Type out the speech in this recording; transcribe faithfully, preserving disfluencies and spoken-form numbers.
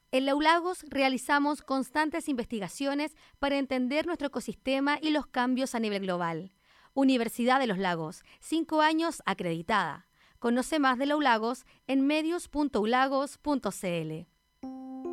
En Los Lagos realizamos constantes investigaciones para entender nuestro ecosistema y los cambios a nivel global. Universidad de los Lagos, cinco años acreditada. Conoce más de Los Lagos en medios punto ulagos punto cl.